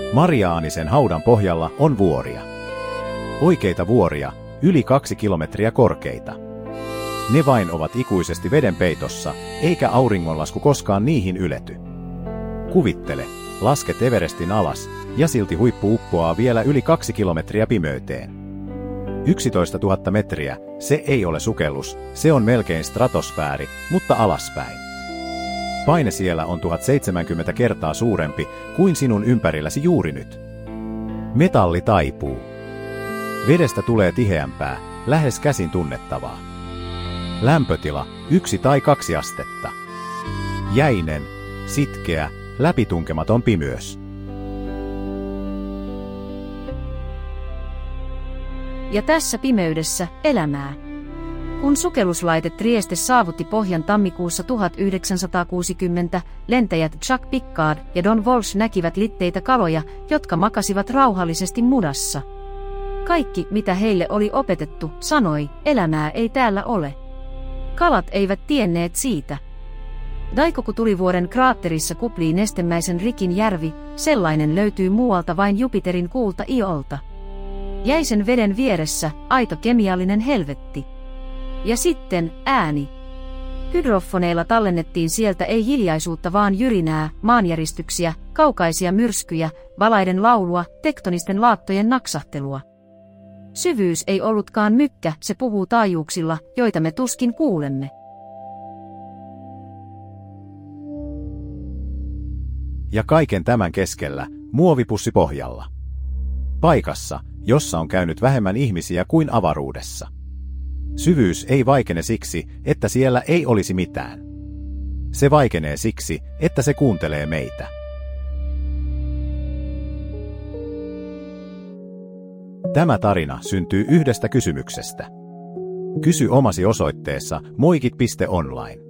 Mariaanisen haudan pohjalla on vuoria. Oikeita vuoria, yli 2 kilometriä korkeita. Ne vain ovat ikuisesti veden peitossa, eikä auringonlasku koskaan niihin ylety. Kuvittele, lasket Everestin alas, ja silti huippu uppoaa vielä yli 2 kilometriä pimeyteen. 11 000 metriä, se ei ole sukellus, se on melkein stratosfääri, mutta alaspäin. Paine siellä on 1070 kertaa suurempi kuin sinun ympärilläsi juuri nyt. Metalli taipuu. Vedestä tulee tiheämpää, lähes käsin tunnettavaa. Lämpötila 1 tai 2 astetta. Jäinen, sitkeä, läpitunkematon pimeys. Ja tässä pimeydessä elämää. Kun sukelluslaite Trieste saavutti pohjan tammikuussa 1960, lentäjät Chuck Pickard ja Don Walsh näkivät litteitä kaloja, jotka makasivat rauhallisesti mudassa. Kaikki, mitä heille oli opetettu, sanoi, elämää ei täällä ole. Kalat eivät tienneet siitä. Daikoku-tulivuoren kraatterissa kuplii nestemäisen Rikin järvi, sellainen löytyy muualta vain Jupiterin kulta-iolta. Jäisen veden vieressä, aito kemiallinen helvetti. Ja sitten, ääni. Hydrofoneilla tallennettiin sieltä ei hiljaisuutta vaan jyrinää, maanjäristyksiä, kaukaisia myrskyjä, valaiden laulua, tektonisten laattojen naksahtelua. Syvyys ei ollutkaan mykkä, se puhuu taajuuksilla, joita me tuskin kuulemme. Ja kaiken tämän keskellä, muovipussi pohjalla. Paikassa, jossa on käynyt vähemmän ihmisiä kuin avaruudessa. Syvyys ei vaikene siksi, että siellä ei olisi mitään. Se vaikenee siksi, että se kuuntelee meitä. Tämä tarina syntyy yhdestä kysymyksestä. Kysy omasi osoitteessa moikit.online.